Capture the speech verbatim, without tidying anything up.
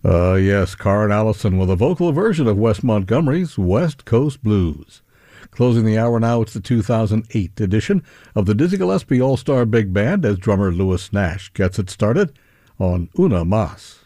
Uh, yes, Karen Allison with a vocal version of Wes Montgomery's West Coast Blues. Closing the hour now, it's the two thousand eight edition of the Dizzy Gillespie All-Star Big Band as drummer Louis Nash gets it started on Una Mas.